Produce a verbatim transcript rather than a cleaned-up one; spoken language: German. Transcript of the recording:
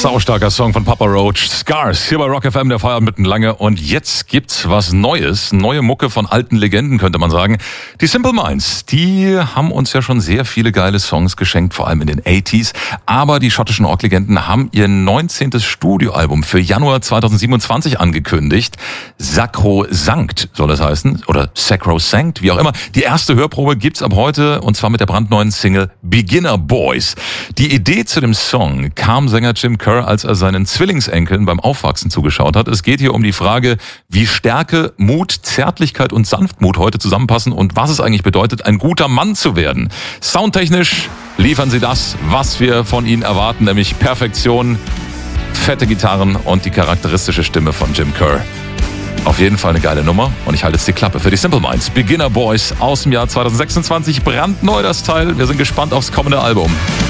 Saustarker Song von Papa Roach, Scars, hier bei Rock F M, der Feierabend mitten lange. Und jetzt gibt's was Neues, neue Mucke von alten Legenden, könnte man sagen. Die Simple Minds, die haben uns ja schon sehr viele geile Songs geschenkt, vor allem in den achtziger. Aber die schottischen Rocklegenden haben ihr neunzehntes Studioalbum für Januar zweitausendsiebenundzwanzig angekündigt. Sacrosanct soll es heißen, oder Sacrosanct, wie auch immer. Die erste Hörprobe gibt's ab heute, und zwar mit der brandneuen Single Beginner Boys. Die Idee zu dem Song kam Sänger Jim Kerr, als er seinen Zwillingsenkeln beim Aufwachsen zugeschaut hat. Es geht hier um die Frage, wie Stärke, Mut, Zärtlichkeit und Sanftmut heute zusammenpassen und was es eigentlich bedeutet, ein guter Mann zu werden. Soundtechnisch liefern sie das, was wir von ihnen erwarten, nämlich Perfektion, fette Gitarren und die charakteristische Stimme von Jim Kerr. Auf jeden Fall eine geile Nummer, und ich halte jetzt die Klappe für die Simple Minds. Beginner Boys aus dem Jahr zweitausendsechsundzwanzig, brandneu das Teil. Wir sind gespannt aufs kommende Album.